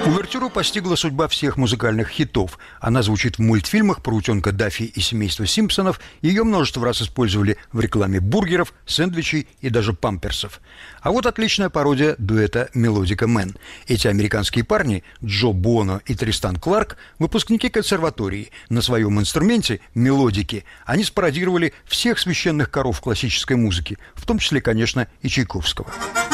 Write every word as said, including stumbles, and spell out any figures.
Увертюру постигла судьба всех музыкальных хитов. Она звучит в мультфильмах про утенка Даффи и семейство Симпсонов. Ее множество раз использовали в рекламе бургеров, сэндвичей и даже памперсов. А вот отличная пародия дуэта «Мелодика Мэн». Эти американские парни, Джо Боно и Тристан Кларк, выпускники консерватории. На своем инструменте мелодики они спародировали всех священных коров классической музыки, в том числе, конечно, и Чайковского.